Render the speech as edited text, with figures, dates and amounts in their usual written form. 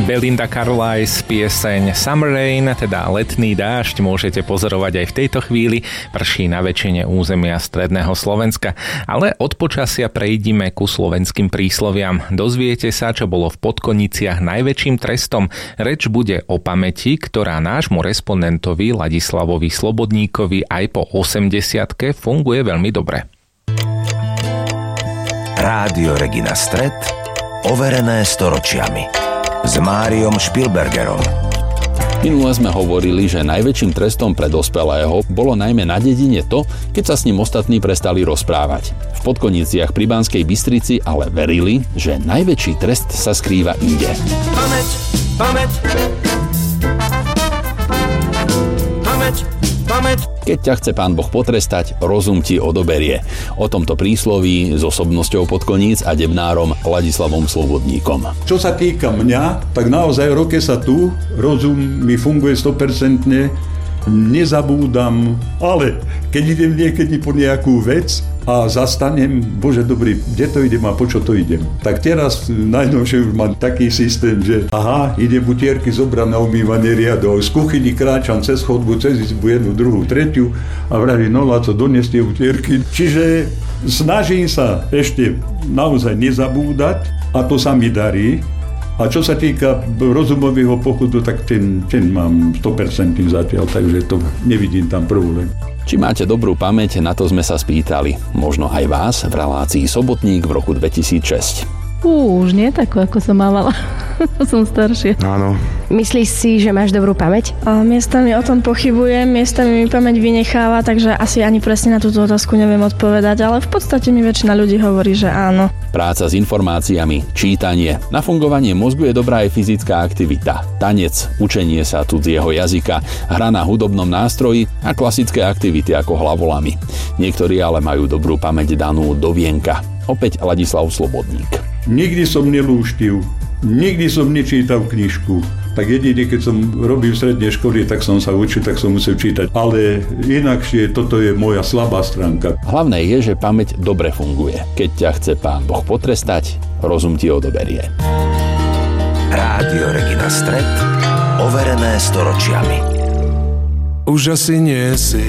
Belinda Carlisle, pieseň Summer Rain, teda letný dážď, môžete pozorovať aj v tejto chvíli. Prší na väčšine územia stredného Slovenska. Ale od počasia prejdime ku slovenským prísloviam. Dozviete sa, čo bolo v Podkoniciach najväčším trestom. Reč bude o pamäti, ktorá nášmu respondentovi Ladislavovi Slobodníkovi aj po 80-ke funguje veľmi dobre. Rádio Regina Stret, overené storočiami. S Máriom Špilbergerom. Minule sme hovorili, že najväčším trestom pre dospelého bolo najmä na dedine to, keď sa s ním ostatní prestali rozprávať. V Podkoniciach pri Banskej Bystrici ale verili, že najväčší trest sa skrýva inde. Pamäť, pamäť, pamäť, pamäť. Keď ťa chce Pán Boh potrestať, rozum ti odoberie. O tomto prísloví s osobnosťou Podkoníc a debnárom Ladislavom Slobodníkom. Čo sa týka mňa, tak naozaj roke sa tu, rozum mi funguje 100%, nezabúdam, ale keď idem niekedy po nejakú vec a zastanem, bože dobrý, kde to idem a po čo to idem? Tak teraz najnovšie už mám taký systém, že idem butierky zobrať na umývanie riadov, z kuchyni kráčam cez chodbu, cez izbu, jednu, druhú, tretiu a vravím, no a co, doniesť tie butierky. Čiže snažím sa ešte naozaj nezabúdať a to sa mi darí. A čo sa týka rozumového pochodu, tak ten mám 100% zatiaľ, takže to nevidím tam problém. Či máte dobrú pamäť, na to sme sa spýtali. Možno aj vás v relácii Sobotník v roku 2006. Už nie takú, ako som mávala. Som staršia. Áno. Myslíš si, že máš dobrú pamäť? Miestami o tom pochybujem, miestami mi pamäť vynecháva, takže asi ani presne na túto otázku neviem odpovedať, ale v podstate mi väčšina ľudí hovorí, že áno. Práca s informáciami, čítanie. Na fungovanie mozgu je dobrá aj fyzická aktivita. Tanec, učenie sa cudzieho jazyka, hra na hudobnom nástroji a klasické aktivity ako hlavolamy. Niektorí ale majú dobrú pamäť danú do vienka. Opäť Ladislav Slobodník. Nikdy som nelúštil, nikdy som nečítal knižku. Tak jedine, keď som robil v strednej školy, tak som sa učil, tak som musel čítať. Ale inakšie, toto je moja slabá stránka. Hlavné je, že pamäť dobre funguje. Keď ťa chce Pán Boh potrestať, rozum ti odoberie. Rádio Regina Stret, overené storočiami. Už asi nie si